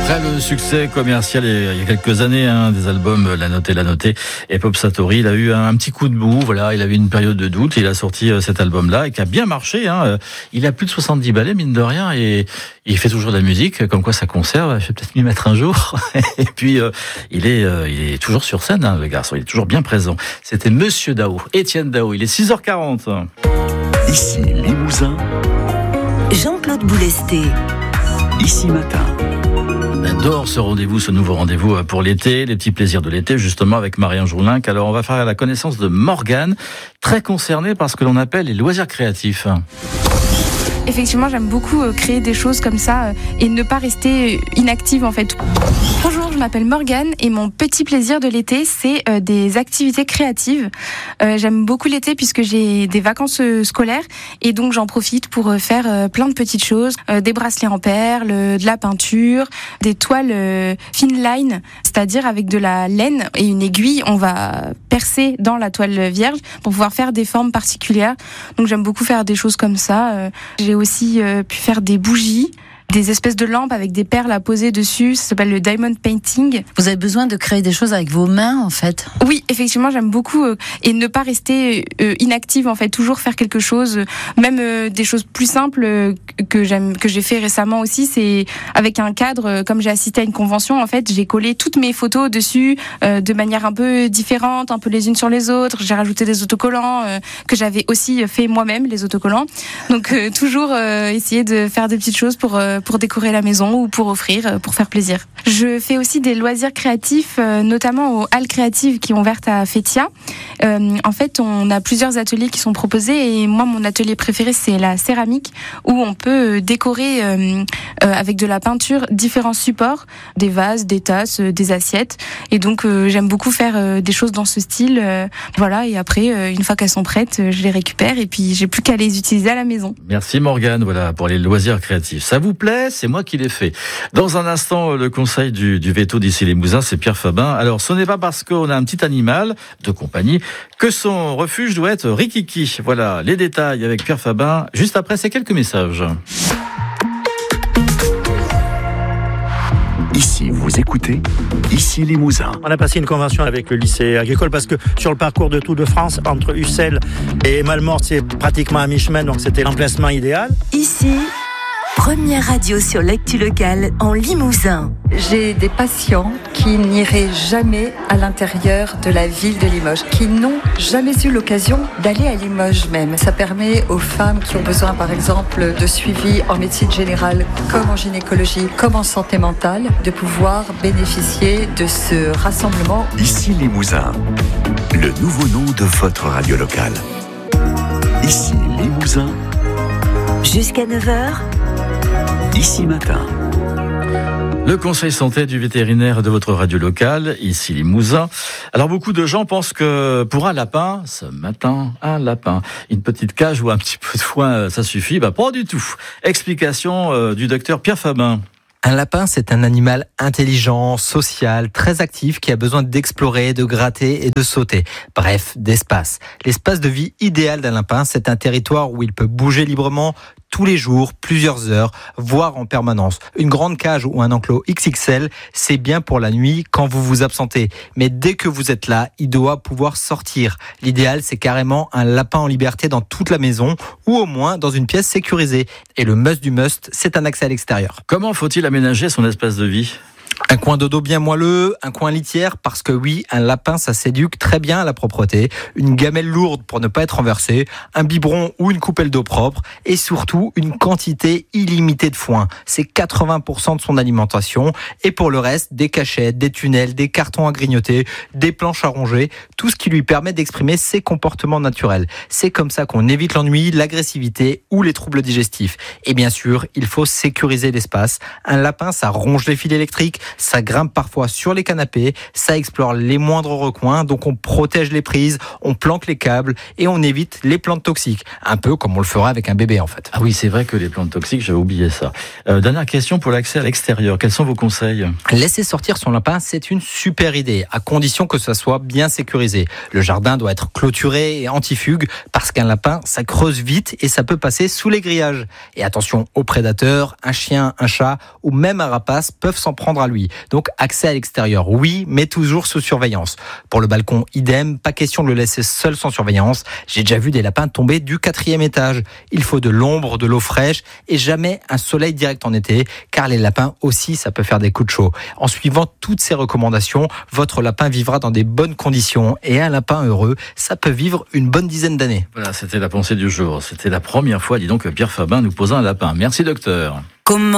Après le succès commercial il y a quelques années, des albums La Notée et Pop Satori, il a eu un petit coup de boue. Voilà, il avait une période de doute. Il a sorti cet album-là et qui a bien marché. Il a plus de 70 ballets, mine de rien, et il fait toujours de la musique. Comme quoi, ça conserve. Je vais peut-être m'y mettre un jour. Et puis, il est toujours sur scène, le garçon. Il est toujours bien présent. C'était Monsieur Dao, Étienne Dao. Il est 6h40. Ici Limousin. Jean-Claude Boulesté. Ici Matin. J'adore ce nouveau rendez-vous pour l'été, les petits plaisirs de l'été, justement avec Marianne Joulinck. Alors on va faire la connaissance de Morgane, très concernée par ce que l'on appelle les loisirs créatifs. Effectivement, j'aime beaucoup créer des choses comme ça et ne pas rester inactive en fait. Bonjour, je m'appelle Morgane et mon petit plaisir de l'été, c'est des activités créatives. J'aime beaucoup l'été puisque j'ai des vacances scolaires et donc j'en profite pour faire plein de petites choses. Des bracelets en perles, de la peinture, des toiles fine line, c'est-à-dire avec de la laine et une aiguille, on va percer dans la toile vierge pour pouvoir faire des formes particulières. Donc j'aime beaucoup faire des choses comme ça. J'ai aussi pu faire des bougies, des espèces de lampes avec des perles à poser dessus. Ça s'appelle le diamond painting. Vous avez besoin de créer des choses avec vos mains, en fait? Oui, effectivement, j'aime beaucoup et ne pas rester inactive, en fait, toujours faire quelque chose. Même des choses plus simples que j'ai fait récemment aussi, c'est avec un cadre. Comme j'ai assisté à une convention, en fait, j'ai collé toutes mes photos dessus de manière un peu différente, un peu les unes sur les autres. J'ai rajouté des autocollants que j'avais aussi fait moi-même, les autocollants. Donc toujours essayer de faire des petites choses pour décorer la maison ou pour offrir, pour faire plaisir. Je fais aussi des loisirs créatifs, notamment aux halles créatives qui ont ouvert à Fétia. En fait, on a plusieurs ateliers qui sont proposés et moi, mon atelier préféré, c'est la céramique où on peut décorer avec de la peinture différents supports, des vases, des tasses, des assiettes. Et donc, j'aime beaucoup faire des choses dans ce style. Voilà, et après, une fois qu'elles sont prêtes, je les récupère et puis j'ai plus qu'à les utiliser à la maison. Merci Morgane, voilà, pour les loisirs créatifs. Ça vous plaît? C'est moi qui l'ai fait. Dans un instant, le conseil du veto d'Ici Limousin, c'est Pierre Fabin. Alors, ce n'est pas parce qu'on a un petit animal de compagnie que son refuge doit être rikiki. Voilà, les détails avec Pierre Fabin, juste après ces quelques messages. Ici, vous écoutez Ici Limousin. On a passé une convention avec le lycée agricole parce que sur le parcours de Tour de France, entre Ussel et Malmort, c'est pratiquement à mi-chemin, donc c'était l'emplacement idéal. Ici, première radio sur l'actu locale en Limousin. J'ai des patients qui n'iraient jamais à l'intérieur de la ville de Limoges, qui n'ont jamais eu l'occasion d'aller à Limoges même. Ça permet aux femmes qui ont besoin, par exemple, de suivi en médecine générale, comme en gynécologie, comme en santé mentale, de pouvoir bénéficier de ce rassemblement. Ici Limousin, le nouveau nom de votre radio locale. Ici Limousin. Jusqu'à 9h. Ici Matin. Le conseil santé du vétérinaire de votre radio locale, ici Limousin. Alors beaucoup de gens pensent que pour un lapin, ce matin, un lapin, une petite cage ou un petit peu de foin, ça suffit. Pas du tout. Explication du docteur Pierre Fabin. Un lapin, c'est un animal intelligent, social, très actif, qui a besoin d'explorer, de gratter et de sauter. Bref, d'espace. L'espace de vie idéal d'un lapin, c'est un territoire où il peut bouger librement, tous les jours, plusieurs heures, voire en permanence. Une grande cage ou un enclos XXL, c'est bien pour la nuit quand vous vous absentez. Mais dès que vous êtes là, il doit pouvoir sortir. L'idéal, c'est carrément un lapin en liberté dans toute la maison ou au moins dans une pièce sécurisée. Et le must du must, c'est un accès à l'extérieur. Comment faut-il aménager son espace de vie ? Un coin dodo bien moelleux, un coin litière, parce que oui, un lapin, ça s'éduque très bien à la propreté, une gamelle lourde pour ne pas être renversée, un biberon ou une coupelle d'eau propre, et surtout une quantité illimitée de foin. C'est 80% de son alimentation, et pour le reste, des cachettes, des tunnels, des cartons à grignoter, des planches à ronger, tout ce qui lui permet d'exprimer ses comportements naturels. C'est comme ça qu'on évite l'ennui, l'agressivité ou les troubles digestifs. Et bien sûr, il faut sécuriser l'espace. Un lapin, ça ronge les fils électriques, Ça grimpe parfois sur les canapés, ça explore les moindres recoins, donc on protège les prises, on planque les câbles et on évite les plantes toxiques. Un peu comme on le fera avec un bébé en fait. Ah oui, c'est vrai que les plantes toxiques, j'avais oublié ça. Dernière question pour l'accès à l'extérieur. Quels sont vos conseils ? Laisser sortir son lapin, c'est une super idée, à condition que ça soit bien sécurisé. Le jardin doit être clôturé et antifugue, parce qu'un lapin, ça creuse vite et ça peut passer sous les grillages. Et attention aux prédateurs, un chien, un chat ou même un rapace peuvent s'en prendre à lui. Donc accès à l'extérieur, oui, mais toujours sous surveillance. Pour le balcon, idem, pas question de le laisser seul sans surveillance. J'ai déjà vu des lapins tomber du 4e étage. Il faut de l'ombre, de l'eau fraîche et jamais un soleil direct en été, car les lapins aussi, ça peut faire des coups de chaud. En suivant toutes ces recommandations, votre lapin vivra dans des bonnes conditions et un lapin heureux, ça peut vivre une bonne dizaine d'années. Voilà, c'était la pensée du jour. C'était la première fois, dis donc, que Pierre Fabin nous posait un lapin. Merci docteur.